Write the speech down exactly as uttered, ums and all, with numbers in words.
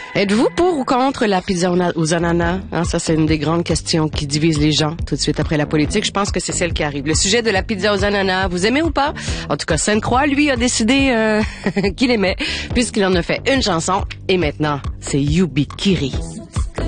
Êtes-vous pour ou contre la pizza aux ananas? Hein, ça, c'est une des grandes questions qui divise les gens tout de suite après la politique. Je pense que c'est celle qui arrive. Le sujet de la pizza aux ananas, vous aimez ou pas? En tout cas, Sainte-Croix, lui, a décidé euh, qu'il aimait, puisqu'il en a fait une chanson. Et maintenant, c'est Yubikiri.